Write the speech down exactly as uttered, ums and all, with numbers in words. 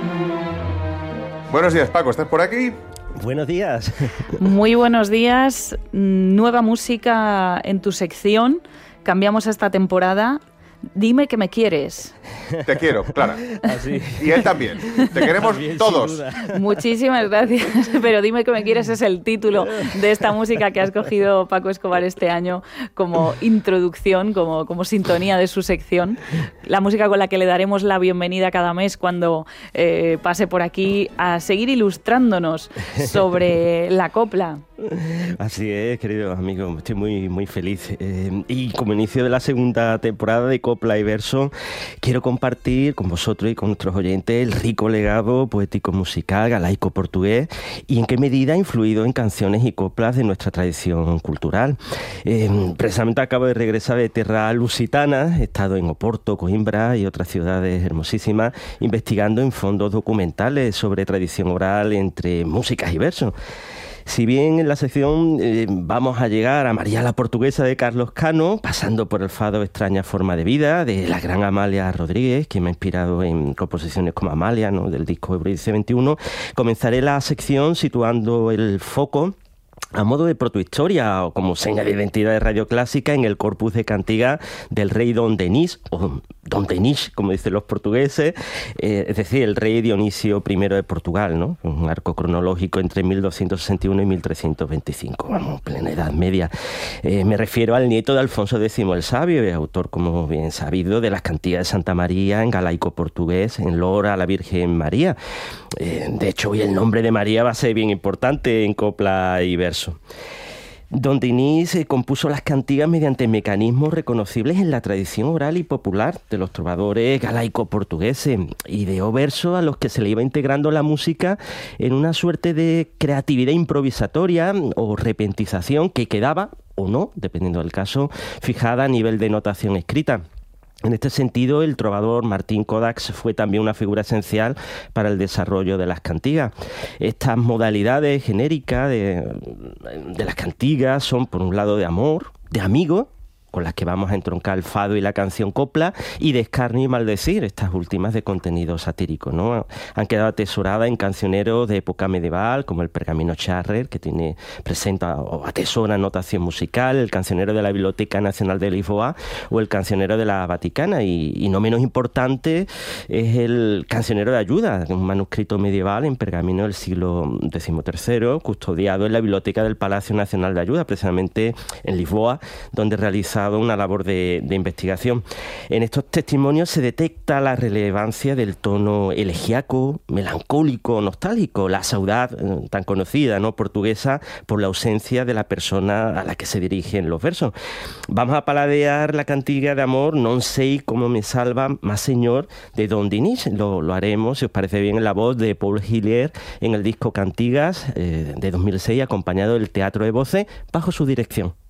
Buenos días, Paco, ¿estás por aquí? Buenos días. Muy buenos días. Nueva música en tu sección. Cambiamos esta temporada. Dime que me quieres. Te quiero, Clara. Así. Y él también. Te queremos También, todos. Muchísimas gracias. Pero Dime que me quieres es el título de esta música que ha escogido Paco Escobar este año como introducción, como, como sintonía de su sección. La música con la que le daremos la bienvenida cada mes cuando eh, pase por aquí a seguir ilustrándonos sobre la copla. Así es, queridos amigos, estoy muy, muy feliz. Eh, y como inicio de la segunda temporada de Copla y Verso, quiero compartir con vosotros y con nuestros oyentes el rico legado poético musical galaico portugués y en qué medida ha influido en canciones y coplas de nuestra tradición cultural. Eh, precisamente acabo de regresar de tierra lusitana, he estado en Oporto, Coimbra y otras ciudades hermosísimas, investigando en fondos documentales sobre tradición oral entre músicas y versos. Si bien en la sección eh, vamos a llegar a María la Portuguesa de Carlos Cano, pasando por el fado Extraña Forma de Vida de la gran Amalia Rodríguez, que me ha inspirado en composiciones como Amalia, ¿no?, del disco Eurídice veintiuno, comenzaré la sección situando el foco a modo de protohistoria o como seña de identidad de Radio Clásica en el corpus de cantigas del rey Don Denis, o Don Denis, como dicen los portugueses, eh, es decir, el rey Dionisio primero de Portugal, ¿no? Un arco cronológico entre mil doscientos sesenta y uno y mil trescientos veinticinco, vamos, plena Edad Media. Eh, me refiero al nieto de Alfonso décimo el Sabio, autor, como bien sabido, de las cantigas de Santa María en galaico portugués, en loor a la Virgen María. Eh, de hecho, hoy el nombre de María va a ser bien importante en copla y verso. Don Denis eh, compuso las cantigas mediante mecanismos reconocibles en la tradición oral y popular de los trovadores galaico-portugueses, ideó versos a los que se le iba integrando la música en una suerte de creatividad improvisatoria o repentización que quedaba, o no, dependiendo del caso, fijada a nivel de notación escrita. En este sentido, el trovador Martín Codax fue también una figura esencial para el desarrollo de las cantigas. Estas modalidades genéricas de, de las cantigas son, por un lado, de amor, de amigo, con las que vamos a entroncar el fado y la canción copla, y de escarnio y maldecir, estas últimas de contenido satírico, ¿no? Han quedado atesoradas en cancioneros de época medieval, como el Pergamino Charrer, que tiene presenta o atesora notación musical, el cancionero de la Biblioteca Nacional de Lisboa o el cancionero de la Vaticana, y, y no menos importante es el cancionero de ayuda, un manuscrito medieval en pergamino del siglo decimotercero, custodiado en la Biblioteca del Palacio Nacional de Ayuda, precisamente en Lisboa, donde realiza una labor de, de investigación. En estos testimonios se detecta la relevancia del tono elegíaco, melancólico, nostálgico, la saudade eh, tan conocida, ¿no?, portuguesa, por la ausencia de la persona a la que se dirigen los versos. Vamos a paladear la cantiga de amor Non sei como me salva más señor de Don Denis. Lo, lo haremos, si os parece bien, en la voz de Paul Hillier en el disco Cantigas eh, de dos mil seis, acompañado del Teatro de Voces bajo su dirección.